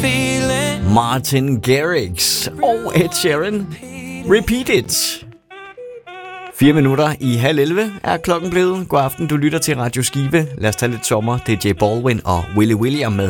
Martin Garrix og Ed Sheeran. Repeat It. 4 minutter i 10:30 er klokken blevet. God aften, du lytter til Radio Skive. Lad os tage lidt sommer. Det er J Balvin og Willy William med